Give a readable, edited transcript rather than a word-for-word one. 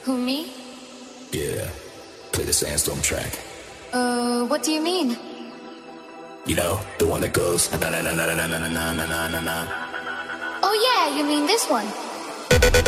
Who, me? Yeah, play the Sandstorm track. What do you mean? You know, the one that goes na na na na na na na na na na na. Oh yeah, you mean this one?